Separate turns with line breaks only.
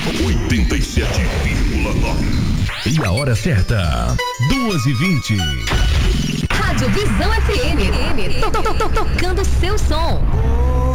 87,9. E a hora certa, 2h20.
Rádio Visão FM. Tocando seu som.